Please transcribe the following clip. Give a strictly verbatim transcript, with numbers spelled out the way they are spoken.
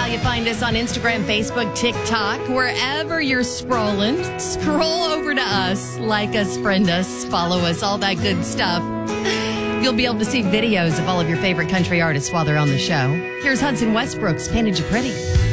how you find us on Instagram, Facebook, TikTok, wherever you're scrolling. Scroll over to us, like us, friend us, follow us, all that good stuff. You'll be able to see videos of all of your favorite country artists while they're on the show. Here's Hudson Westbrook's Painted You Pretty.